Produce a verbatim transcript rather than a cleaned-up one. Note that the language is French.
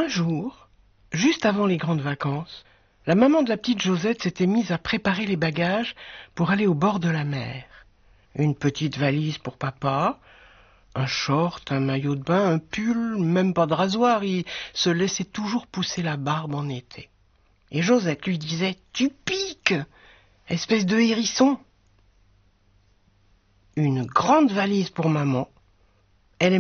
Un jour, juste avant les grandes vacances, la maman de la petite Josette s'était mise à préparer les bagages pour aller au bord de la mer. Une petite valise pour papa, un short, un maillot de bain, un pull, même pas de rasoir, il se laissait toujours pousser la barbe en été. Et Josette lui disait « Tu piques, espèce de hérisson !» Une grande valise pour maman,